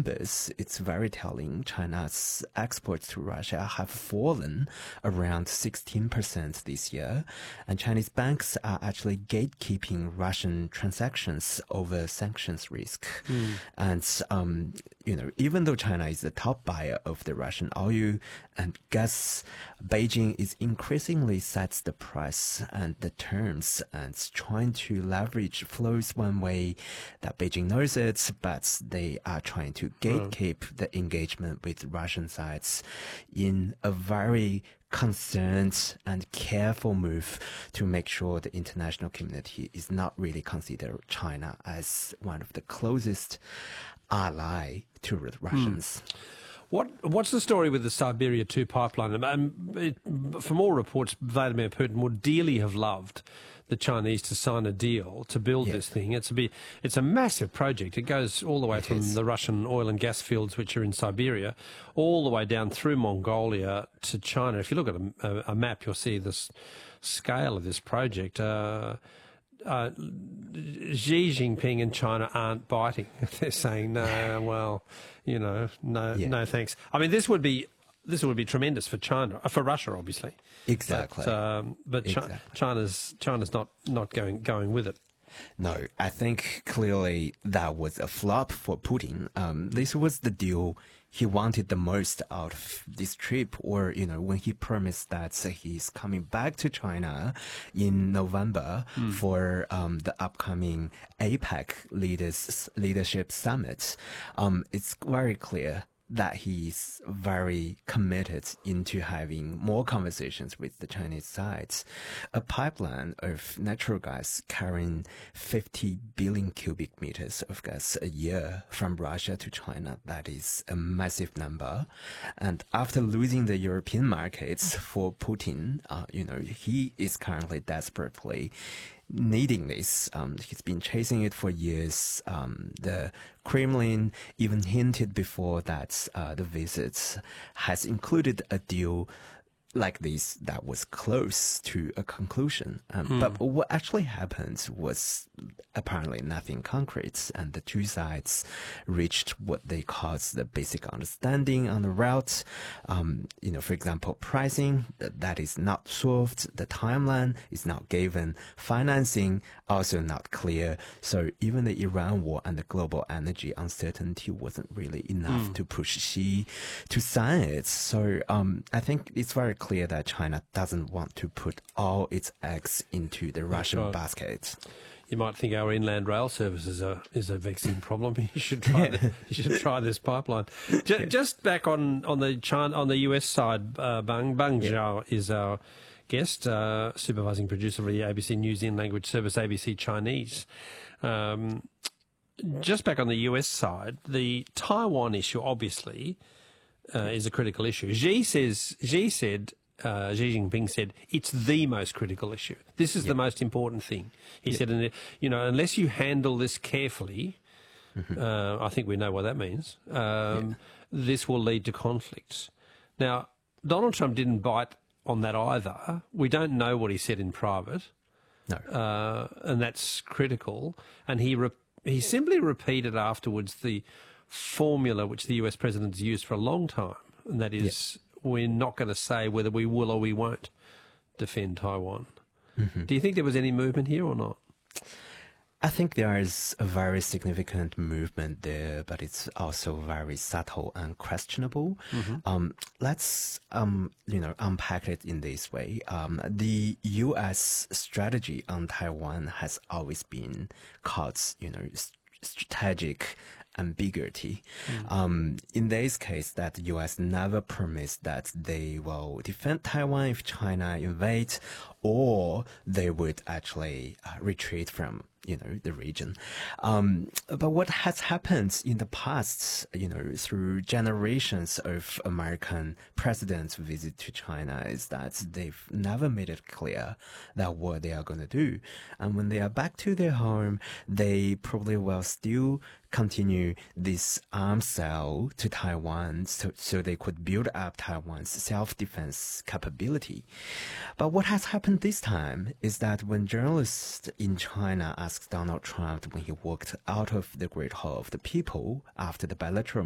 numbers, it's very telling. China's exports to Russia have fallen around 16% this year, and Chinese banks are actually gatekeeping Russian transactions over sanctions risk. And, even though China is the top buyer of the Russian oil and gas, Beijing is increasingly sets the price and the terms and trying to leverage flows one way that Beijing knows it, but they are trying to gatekeep the engagement with Russian sides in a very concerned and careful move to make sure the international community is not really consider China as one of the closest ally to the Russians. What's the story with the Siberia 2 pipeline? From all reports, Vladimir Putin would dearly have loved the Chinese to sign a deal to build this thing. It's a massive project. It goes all the way from the Russian oil and gas fields, which are in Siberia, all the way down through Mongolia to China. If you look at a map, you'll see the scale of this project. Xi Jinping and China aren't biting. They're saying, no, no thanks. I mean, this would be tremendous for China, for Russia, obviously. Exactly. But China's not going with it. No, I think clearly that was a flop for Putin. This was the deal he wanted the most out of this trip, or, when he promised that he's coming back to China in November for the upcoming APEC leadership summit. It's very clear that he's very committed into having more conversations with the Chinese sides. A pipeline of natural gas carrying 50 billion cubic meters of gas a year from Russia to China, that is a massive number. And after losing the European markets for Putin, he is currently desperately needing this. He's been chasing it for years. The Kremlin even hinted before that the visit has included a deal like this that was close to a conclusion. But what actually happened was apparently nothing concrete, and the two sides reached what they called the basic understanding on the route. For example, pricing, that is not solved. The timeline is not given. Financing, also not clear. So even the Iran war and the global energy uncertainty wasn't really enough to push Xi to sign it. So I think it's very clear that China doesn't want to put all its eggs into the Russian basket. You might think our inland rail service is a vexing problem. You should try this pipeline. Just back on the US side, Bang Zhao is our guest, supervising producer for the ABC New Zealand language service, ABC Chinese. Just back on the US side, the Taiwan issue obviously is a critical issue. Xi Jinping said it's the most critical issue. This is the most important thing. He said, unless you handle this carefully, I think we know what that means, this will lead to conflicts. Now, Donald Trump didn't bite on that either. We don't know what he said in private. No. And that's critical. And he simply repeated afterwards the formula which the US president's used for a long time, and that is, we're not going to say whether we will or we won't defend Taiwan. Do you think there was any movement here or not? I think there is a very significant movement there, but it's also very subtle and questionable. Let's, unpack it in this way. The U.S. strategy on Taiwan has always been called, strategic ambiguity. In this case, that the U.S. never promised that they will defend Taiwan if China invades, or they would actually retreat from the region. But what has happened in the past, through generations of American presidents' visit to China is that they've never made it clear that what they are going to do. And when they are back to their home, they probably will still continue this arms sale to Taiwan so they could build up Taiwan's self-defense capability. But what has happened this time is that when journalists in China asked Donald Trump when he walked out of the Great Hall of the People after the bilateral